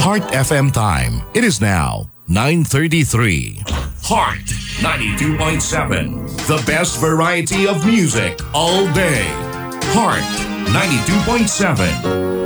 Heart FM time. It is now 9:33. Heart 92.7. The best variety of music all day. Heart 92.7.